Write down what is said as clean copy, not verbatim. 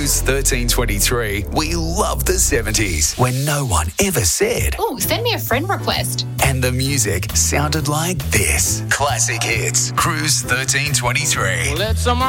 Cruise 1323, we love the 70s when no one ever said. Oh, send me a friend request. And the music sounded like this. Classic hits. Cruise 1323. Let some